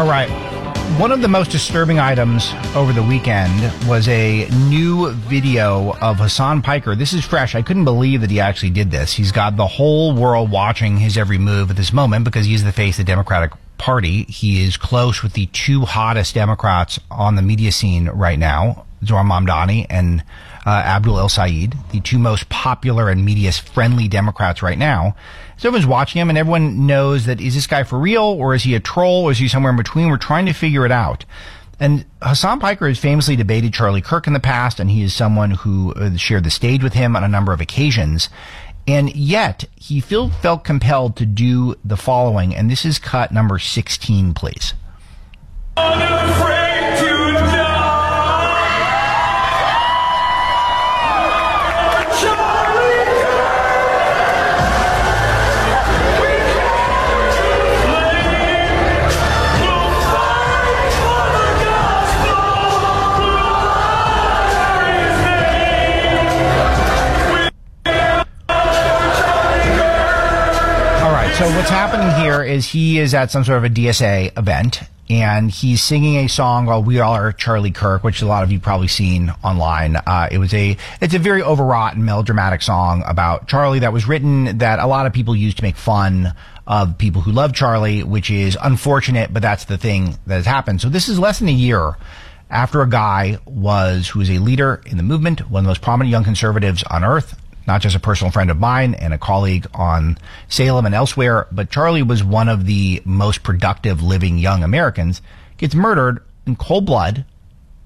All right. One of the most disturbing items over the weekend was a new video of Hasan Piker. This is fresh. I couldn't believe that he actually did this. He's got the whole world watching his every move at this moment because he's the face of the Democratic Party. He is close with the two hottest Democrats on the media scene right now, Zohran Mamdani and Abdul El-Sayed, the two most popular and media-friendly Democrats right now. So everyone's watching him, and everyone knows that, is this guy for real, or is he a troll, or is he somewhere in between? We're trying to figure it out. And Hasan Piker has famously debated Charlie Kirk in the past, and he is someone who shared the stage with him on a number of occasions. And yet, he felt compelled to do the following, and this is cut number 16, please. Unafraid to die. So what's happening here is he is at some sort of a DSA event, and he's singing a song called "We All Are Charlie Kirk," which a lot of you probably seen online. It's a very overwrought and melodramatic song about Charlie that was written that a lot of people use to make fun of people who love Charlie, which is unfortunate, but that's the thing that has happened. So this is less than a year after a guy who was a leader in the movement, one of the most prominent young conservatives on earth, not just a personal friend of mine and a colleague on Salem and elsewhere, but Charlie was one of the most productive living young Americans, gets murdered in cold blood